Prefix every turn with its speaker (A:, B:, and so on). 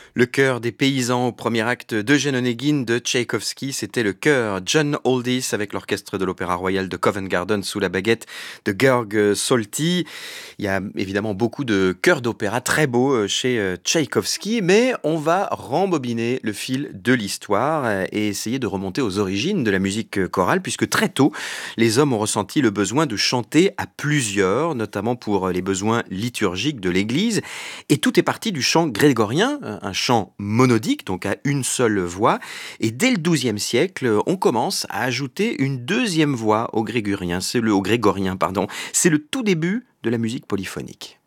A: Le chœur des paysans au premier acte d'Eugène Onegin de Tchaïkovski, c'était le chœur John Aldis avec l'orchestre de l'Opéra Royal de Covent Garden sous la baguette de Georg Solti. Il y a évidemment beaucoup de chœurs d'opéra très beaux chez Tchaïkovski, mais on va rembobiner le fil de l'histoire et essayer de remonter aux origines de la musique chorale, puisque très tôt, les hommes ont ressenti le besoin de chanter à plusieurs, notamment pour les besoins liturgiques de l'Église. Et tout est parti du chant grégorien, un chant monodique, donc à une seule voix. Et dès le XIIe siècle, on commence à ajouter une deuxième voix au grégorien. C'est le tout début de la musique polyphonique.